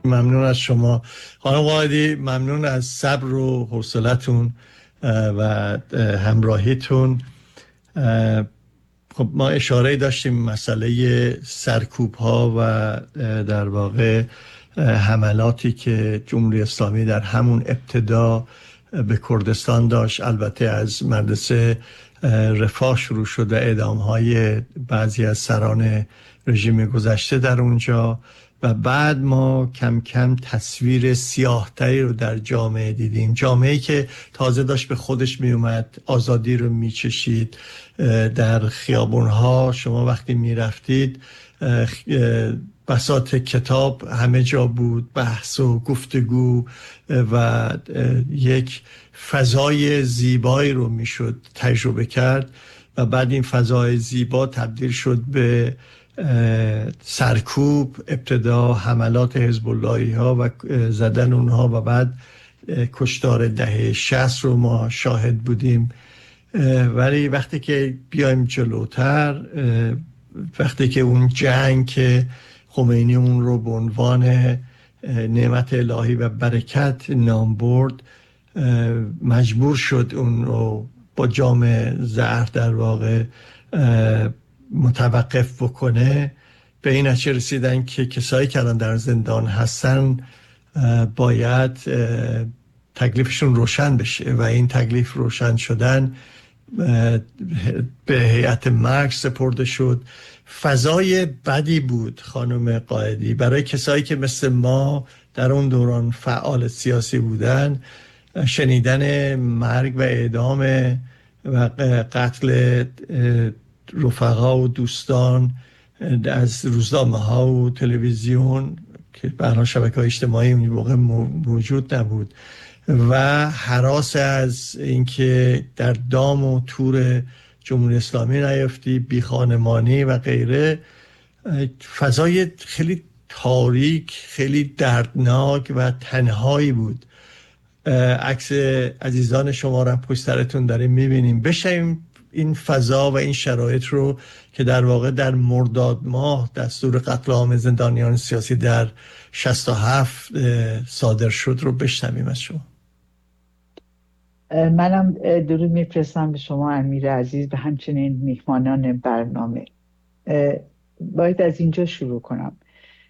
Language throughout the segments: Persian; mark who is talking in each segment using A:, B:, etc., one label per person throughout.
A: ممنون از شما خانم قائدی، ممنون از صبر و حوصلتون و همراهیتون. خب ما اشاره داشتیم مسئله سرکوب ها و در واقع حملاتی که جمهوری اسلامی در همون ابتدا به کردستان داشت، البته از مدرسه رفاه شروع شد و اعدام های بعضی از سران رژیم گذشته در اونجا و بعد ما کم کم تصویر سیاه‌تری رو در جامعه دیدیم، جامعه‌ای که تازه داشت به خودش می اومد، آزادی رو می چشید. در خیابون‌ها شما وقتی می رفتید بساط کتاب همه جا بود، بحث و گفتگو و یک فضای زیبایی رو میشد تجربه کرد و بعد این فضای زیبا تبدیل شد به سرکوب، ابتدا حملات حزب اللهی ها و زدن اونها و بعد کشتار دهه 60 رو ما شاهد بودیم. ولی وقتی که بیایم جلوتر، وقتی که اون جنگ که خمینی اون رو به عنوان نعمت الهی و برکت نام برد، مجبور شد اون رو با جام زهر در واقع متوقف بکنه، به این نتیجه رسیدن که کسایی که الان در زندان هستن باید تکلیفشون روشن بشه و این تکلیف روشن شدن به هیئت مرگ سپرده شد. فضای بدی بود خانم قائدی برای کسایی که مثل ما در اون دوران فعال سیاسی بودن. شنیدن مرگ و اعدام و قتل رفقا و دوستان از روزنامه ها و تلویزیون که برای شبکه‌های اجتماعی اون موقع موجود نبود و هراس از اینکه در دام و تور جمهوری اسلامی نیفتی، بی خانمانی و غیره، فضای خیلی تاریک، خیلی دردناک و تنهایی بود. عکس عزیزان شما را پشت سرتون داریم میبینیم. بشیم این فضا و این شرایط رو که در واقع در مرداد ماه دستور قتل عام زندانیان سیاسی در 67 صادر شد رو بشنویم از شما.
B: منم درود میفرستم به شما امیر عزیز و همچنین میهمانان برنامه. باید از اینجا شروع کنم.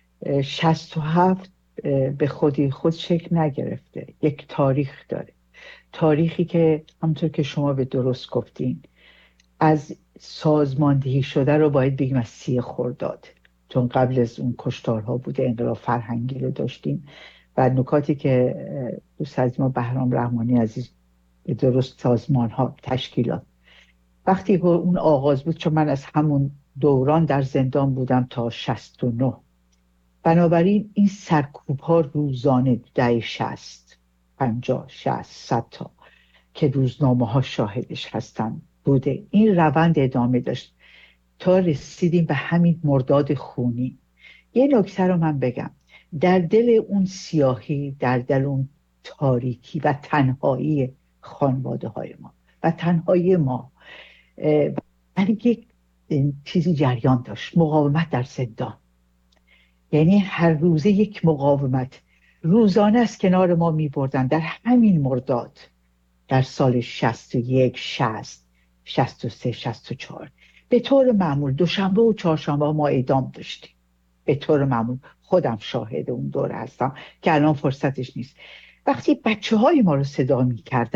B: 67 به خودی خود شکل نگرفته، یک تاریخ داره، تاریخی که همونطور که شما به درست گفتین از سازماندهی شده رو باید بگیم از 30 خرداد، چون قبل از اون کشتارها بوده، انقلاب فرهنگی رو داشتیم و نکاتی که دوست از ما بهرام رحمانی عزیز به درست سازمان ها، تشکیلات، وقتی اون آغاز بود، چون من از همون دوران در زندان بودم تا 69، بنابراین این سرکوب ها روزانه دهه 60 50 60 100 تا که روزنامه ها شاهدش هستن بوده، این روند ادامه داشت تا رسیدیم به همین مرداد خونی. یه نکته رو من بگم، در دل اون سیاهی، در دل اون تاریکی و تنهایی خانواده های ما و تنهایی ما، ولی یک چیزی جریان داشت، مقاومت در زندان. یعنی هر روزه یک مقاومت روزانه از کنار ما می بردن. در همین مرداد در سال 61 60 63 64 به طور معمول دوشنبه و چهارشنبه ما اعدام داشتیم. به طور معمول خودم شاهد اون دوره هستم که الان فرصتش نیست. وقتی بچه های ما رو صدا می کردن